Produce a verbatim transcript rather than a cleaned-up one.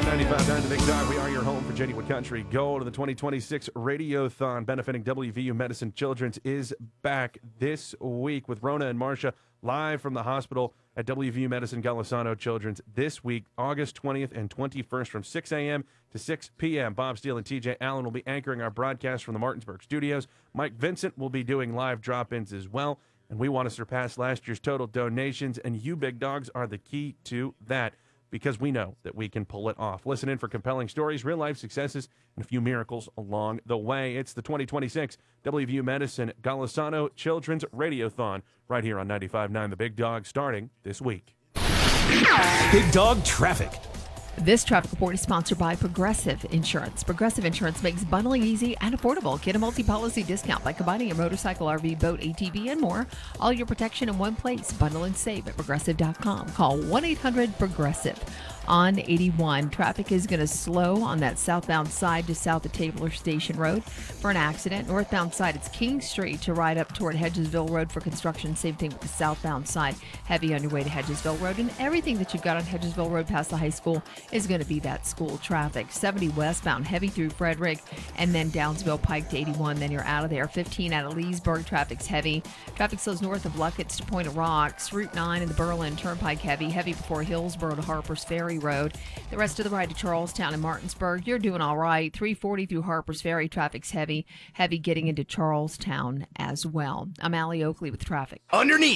ninety-five point nine The Big Dog. We are your home for genuine country gold. And the twenty twenty-six Radiothon benefiting W V U Medicine Children's is back this week with Rona and Marcia live from the hospital at W V U Medicine Golisano Children's this week, August twentieth and twenty-first from six a.m. to six p.m. Bob Steele and T J Allen will be anchoring our broadcast from the Martinsburg studios. Mike Vincent will be doing live drop-ins as well. And we want to surpass last year's total donations, and you big dogs are the key to that, because we know that we can pull it off. Listen in for compelling stories, real-life successes, and a few miracles along the way. It's the twenty twenty-six W V U Medicine Golisano Children's Radiothon right here on ninety-five point nine The Big Dog, starting this week. Big Dog Traffic. This traffic report is sponsored by Progressive Insurance. Progressive Insurance makes bundling easy and affordable. Get a multi-policy discount by combining your motorcycle, R V, boat, A T V, and more. All your protection in one place. Bundle and save at progressive dot com. Call one eight hundred progressive. On eighty-one, traffic is going to slow on that southbound side to south of Taylor Station Road for an accident. Northbound side, it's King Street to ride up toward Hedgesville Road for construction. Same thing with the southbound side. Heavy on your way to Hedgesville Road. And everything that you've got on Hedgesville Road past the high school is going to be that school traffic. seventy westbound, heavy through Frederick, and then Downsville Pike to eighty-one. Then you're out of there. fifteen out of Leesburg, traffic's heavy. Traffic slows north of Luckett's to Point of Rocks. Route nine in the Berlin Turnpike heavy. Heavy before Hillsboro to Harpers Ferry Road. The rest of the ride to Charlestown and Martinsburg, you're doing all right. three forty through Harpers Ferry, traffic's heavy. Heavy getting into Charlestown as well. I'm Allie Oakley with traffic. Underneath